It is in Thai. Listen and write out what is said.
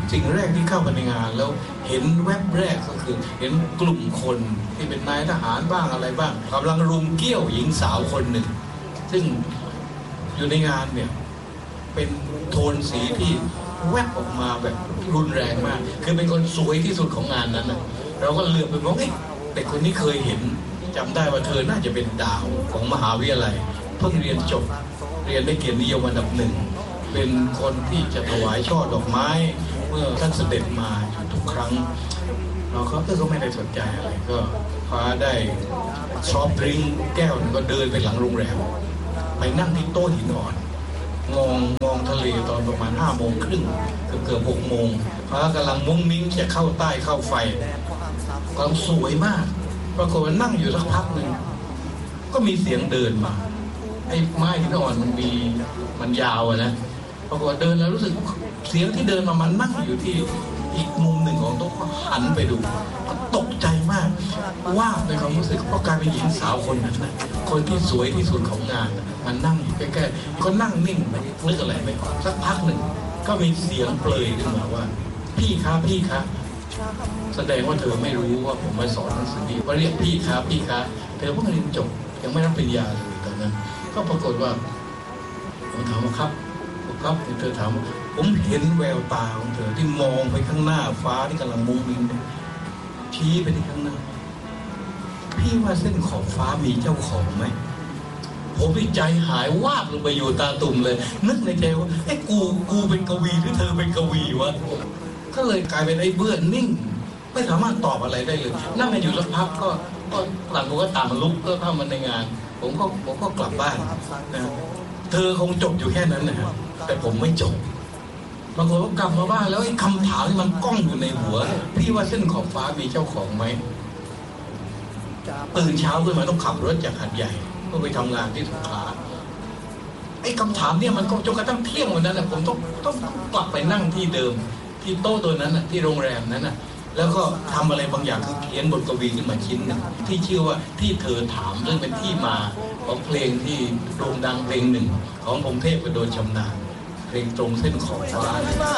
สิ่งแรกที่เข้ามาในงานแล้วเห็นแวบแรกก็คือเห็นกลุ่มคนที่เป็นนายทหารบ้างอะไรบ้างกำลังรุมเกี้ยวหญิงสาวคนหนึ่งซึ่งอยู่ในงานเนี่ยเป็นโทนสีที่แวบออกมาแบบรุนแรงมากคือเป็นคนสวยที่สุดของงานนั้นนะเราก็เหลือบไปมองเอ๊ะแต่คนนี้เคยเห็นจำได้ว่าเธอน่าจะเป็นดาวของมหาวิทยาลัยเพิ่งเรียนจบเรียนได้เกียรตินิยมอันดับหนึ่งเป็นคนที่จะถวายช่อดอกไม้เมื่อท่านเสด็จมาทุกครั้งเราก็ไม่ได้สนใจอะไรก็พาได้ซอฟต์ดริงก์แก้วนึงก็เดินไปหลังโรงแรมไปนั่งที่โต๊ะหินอ่อนมองทะเลตอนประมาณ5 โมงครึ่งเกือบ6 โมงพระกำลังมุ้งมิ้งจะเข้าใต้เข้าไฟกำลังสวยมากปรากฏว่านั่งอยู่สักพักหนึ่งก็มีเสียงเดินมาไอ้ไม้หินอ่อนมันยาวนะปรากฏเดินแล้วรู้สึกเสียงที่เดินมามันนั่งอยู่ที่อีกมุมหนึ่งของโต๊ะหันไปดูก็ตกใจมากว่าในความรู้สึกก็กลายเป็นหญิงสาวคนนั้นนะคนที่สวยที่สุดของงานมันนั่งอยู่ใกล้ๆก็นั่งนิ่งนึกอะไรไม่ออกสักพักหนึ่งก็มีเสียงเปลยขึ้นมาว่าพี่คะแสดงว่าเธอไม่รู้ว่าผมมาสอนหนังสือดีว่าเรียกพี่คะเธอเพิ่งเรียนจบยังไม่รับปริญญาเลยตอนนั้นก็ปรากฏว่าผมถามว่าครับเธอถามผมเห็นแววตาของเธอที่มองไปข้างหน้าฟ้าที่กำลังมุ้งมิ้งชี้ไปที่ข้างหน้าพี่ว่าเส้นขอบฟ้ามีเจ้าของไหมผมใจหายวาบลงไปอยู่ตาตุ่มเลยนึกในใจว่าไอ้กูเป็นกวีหรือเธอเป็นกวีวะก็เลยกลายเป็นไอ้เบื่อนิ่งไม่สามารถตอบอะไรได้เลยนั่งกันอยู่สักพักก็ต่างคนก็ต่างลุกก็เข้ามาในงานผมก็กลับบ้านนะเธอคงจบอยู่แค่นั้นนะครับแต่ผมไม่จบบางคนก็กลับมาบ้านแล้วไอ้คำถามที่มันก้องอยู่ในหัวพี่ว่าเส้นขอบฟ้ามีเจ้าของไหมตื่นเช้าขึ้นมาต้องขับรถจากหาดใหญ่เพื่อไปทำงานที่สงขลาไอ้คำถามเนี่ยมันก็จนกระทั่งเที่ยงวันนั้นนะผมต้องกลับไปนั่งที่เดิมที่โต๊ะตัวนั้นนะที่โรงแรมนั้นนะแล้วก็ทำอะไรบางอย่างคือเขียนบทกวีขึ้นมาชิ้นหนึ่งที่ชื่อว่าที่เธอถามเรื่องเป็นที่มาของเพลงที่โด่งดังเพลงหนึ่งของพงษ์เทพกระโดนชำนาญเพลงตรงเส้นขอบฟ้า